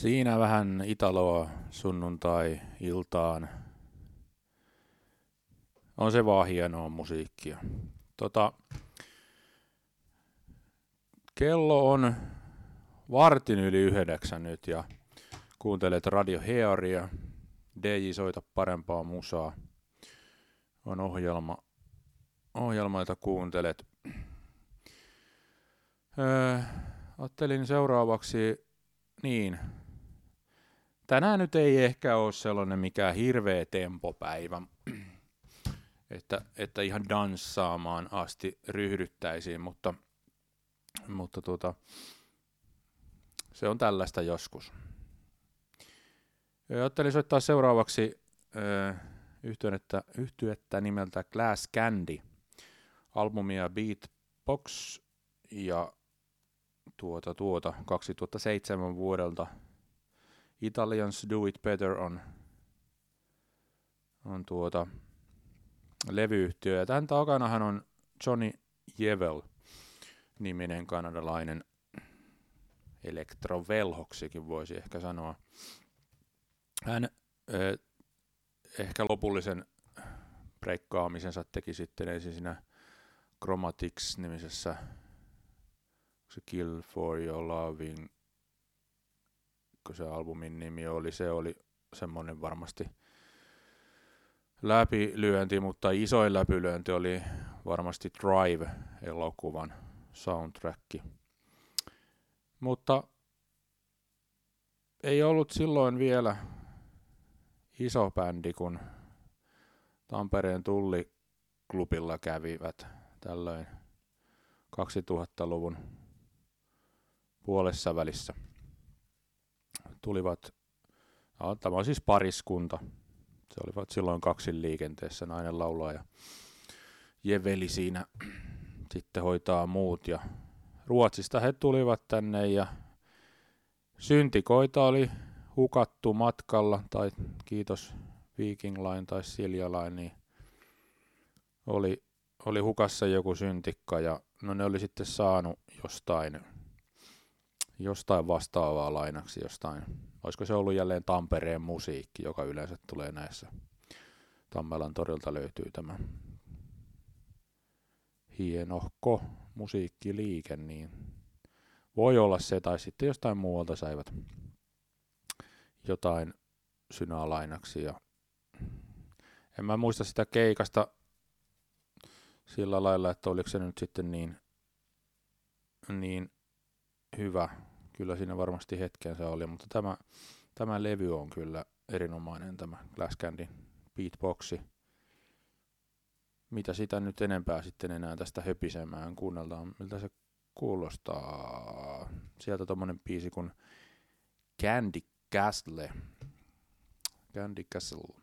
Siinä vähän Italoa sunnuntai-iltaan. On se vaan hienoa musiikkia. Kello on 8:15 nyt ja kuuntelet Radio Hearia. DJ soita parempaa musaa. On ohjelma jota kuuntelet. Ajattelin seuraavaksi, tänään nyt ei ehkä ole sellainen mikään hirveä tempopäivä, että ihan danssaamaan asti ryhdyttäisiin, mutta se on tällaista joskus. Ajattelin soittaa seuraavaksi yhtyettä nimeltä Glass Candy, albumia Beatbox ja 2007 vuodelta Italians Do It Better on levyyhtiö. Ja tämän takanahan on Johnny Yevel niminen kanadalainen elektrovelhoksikin voisi ehkä sanoa. Hän ehkä lopullisen breikkaamisensa teki sitten ensin siinä Chromatics-nimisessä se Kill for Your Loving, kun se albumin nimi oli, se oli semmoinen varmasti läpilyönti, mutta isoin läpilyönti oli varmasti Drive-elokuvan soundtrack. Mutta ei ollut silloin vielä iso bändi, kun Tampereen Tulliklubilla kävivät tällöin 2000-luvun puolessa välissä. Tulivat, tämä on siis pariskunta, se olivat silloin kaksin liikenteessä, nainen laulaa ja Jeveli siinä sitten hoitaa muut. Ja Ruotsista he tulivat tänne ja syntikoita oli hukattu matkalla, tai kiitos Viking Line tai Silja Line, niin oli hukassa joku syntikka ja no ne oli sitten saanut jostain vastaavaa lainaksi jostain. Olisiko se ollut jälleen Tampereen musiikki, joka yleensä tulee näissä. Tammelan torilta löytyy tämä hienohko musiikkiliike, niin voi olla se, tai sitten jostain muualta saivat jotain synää lainaksi. Ja en mä muista sitä keikasta sillä lailla, että oliko se nyt sitten niin hyvä. Kyllä siinä varmasti hetkensä oli, mutta tämä levy on kyllä erinomainen, tämä Glass Candyn beatboxi. Mitä sitä nyt enempää sitten enää tästä höpisemään kuunneltaan, miltä se kuulostaa. Sieltä tommonen biisi kuin Candy Castle. Candy Castle.